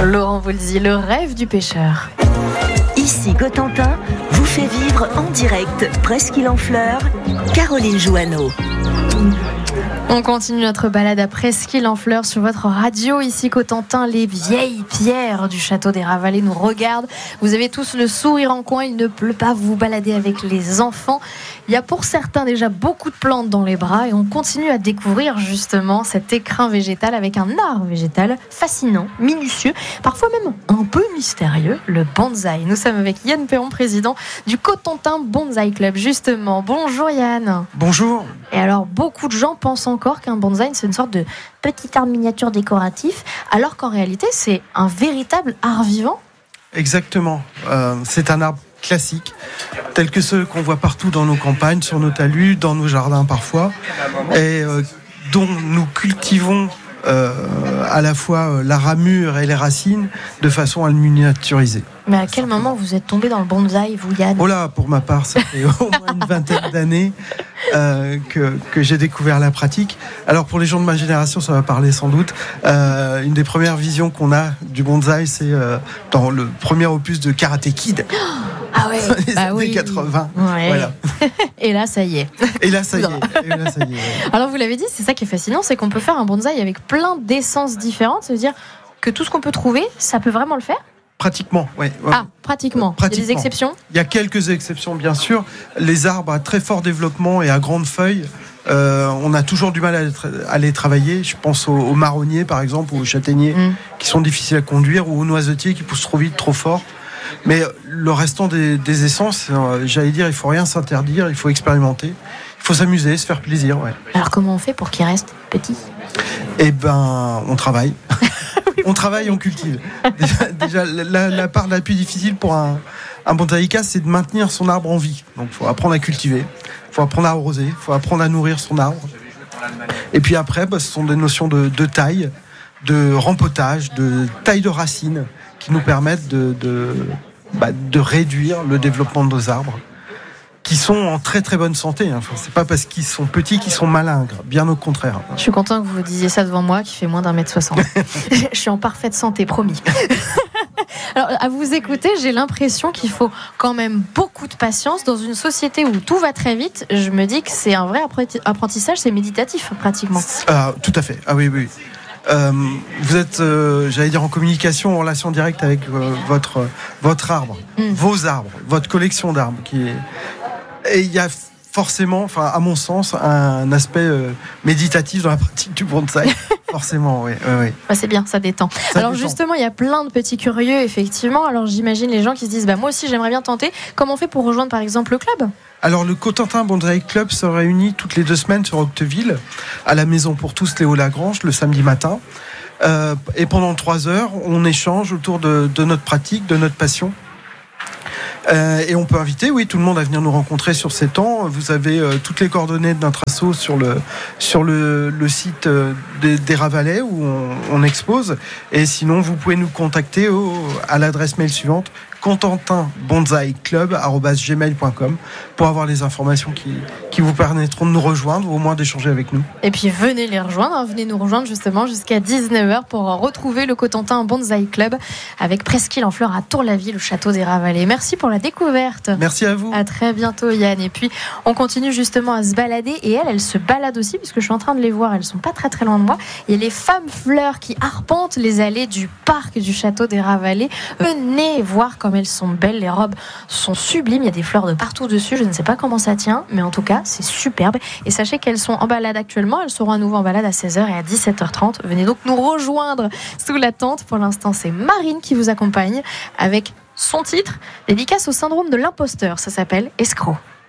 Laurent Voulzy, le rêve du pêcheur. Ici Cotentin vous fait vivre en direct Presqu'île en Fleurs, Caroline Jouanneau. On continue notre balade à Presqu'île en Fleurs sur votre radio. Ici Cotentin, les vieilles pierres du château des Ravalais nous regardent. Vous avez tous le sourire en coin, il ne pleut pas, vous vous baladez avec les enfants. Il y a pour certains déjà beaucoup de plantes dans les bras et on continue à découvrir justement cet écrin végétal avec un art végétal fascinant, minutieux, parfois même un peu mystérieux, le bonsaï. Nous sommes avec Yann Perron, président du Cotentin Bonsaï Club, justement. Bonjour Yann. Bonjour. Et alors, beaucoup de gens pensent encore qu'un bonsaï, c'est une sorte de petit art miniature décoratif, alors qu'en réalité, c'est un véritable art vivant. Exactement. C'est un arbre classique, tel que ceux qu'on voit partout dans nos campagnes, sur nos talus, dans nos jardins parfois, et dont nous cultivons à la fois la ramure et les racines de façon à le miniaturiser. Mais à quel moment vous êtes tombé dans le bonsaï, vous Yann ? Oh là, pour ma part, ça fait au moins une vingtaine d'années que j'ai découvert la pratique. Alors pour les gens de ma génération, ça va parler sans doute. Une des premières visions qu'on a du bonsaï, c'est dans le premier opus de Karate Kid. Ah ouais, les années 80. Ouais. Voilà. Et là, ça y est. Et là, ça y est. Ouais. Alors vous l'avez dit, c'est ça qui est fascinant, c'est qu'on peut faire un bonsaï avec plein d'essences différentes. Ça veut dire que tout ce qu'on peut trouver, ça peut vraiment le faire ? Pratiquement, oui. Ah, pratiquement. Il y a des exceptions ? Il y a quelques exceptions, bien sûr. Les arbres à très fort développement et à grandes feuilles, on a toujours du mal à les travailler. Je pense aux marronniers, par exemple, ou aux châtaigniers, qui sont difficiles à conduire, ou aux noisetiers qui poussent trop vite, trop fort. Mais le restant des essences, j'allais dire, il faut rien s'interdire, il faut expérimenter, il faut s'amuser, se faire plaisir. Ouais. Alors comment on fait pour qu'il reste petit ? Eh ben, on travaille. On travaille, on cultive. Déjà la part la plus difficile pour un bonsaïka, c'est de maintenir son arbre en vie. Donc il faut apprendre à cultiver, il faut apprendre à arroser, il faut apprendre à nourrir son arbre. Et puis après, ce sont des notions de taille, de rempotage, de taille de racines qui nous permettent de réduire le développement de nos arbres, qui sont en très très bonne santé. Enfin, c'est pas parce qu'ils sont petits qu'ils sont malingres, bien au contraire. Je suis content que vous disiez ça devant moi, qui fait moins d'1m60. Je suis en parfaite santé, promis. Alors, à vous écouter, j'ai l'impression qu'il faut quand même beaucoup de patience. Dans une société où tout va très vite, je me dis que c'est un vrai apprentissage, c'est méditatif pratiquement. Tout à fait, ah oui. Vous êtes, j'allais dire, en communication, en relation directe avec votre arbre, vos arbres, votre collection d'arbres. Et il y a forcément, à mon sens, un aspect méditatif dans la pratique du bonsaï. Forcément, oui. C'est bien, ça détend. Justement, il y a plein de petits curieux, effectivement. Alors j'imagine les gens qui se disent, moi aussi j'aimerais bien tenter. Comment on fait pour rejoindre par exemple le club ? Alors le Cotentin Bonsaï Club se réunit toutes les 2 semaines sur Octeville, à la Maison pour tous Léo Lagrange, le samedi matin. Et pendant 3 heures, on échange autour de notre pratique, de notre passion. Et on peut inviter, tout le monde à venir nous rencontrer sur ces temps. Vous avez toutes les coordonnées de notre asso sur le site des Ravalais où on expose. Et sinon, vous pouvez nous contacter à l'adresse mail suivante: cotentinbonsaïclub@gmail.com pour avoir les informations qui vous permettront de nous rejoindre ou au moins d'échanger avec nous. Et puis venez les rejoindre, venez nous rejoindre justement jusqu'à 19h pour retrouver le Cotentin Bonsaï Club avec Presqu'île en Fleurs à Tour-la-Ville, le château des Ravalais. Merci pour la découverte. Merci à vous. À très bientôt Yann. Et puis on continue justement à se balader et elles se baladent aussi puisque je suis en train de les voir, elles sont pas très très loin de moi. Il y a les femmes fleurs qui arpentent les allées du parc du château des Ravalais. Venez voir comme elles sont belles, les robes sont sublimes, il y a des fleurs de partout dessus, je ne sais pas comment ça tient, mais en tout cas c'est superbe. Et sachez qu'elles sont en balade actuellement, elles seront à nouveau en balade à 16h et à 17h30. Venez donc nous rejoindre sous la tente. Pour l'instant c'est Marine qui vous accompagne avec son titre, dédicace au syndrome de l'imposteur, ça s'appelle Escroc.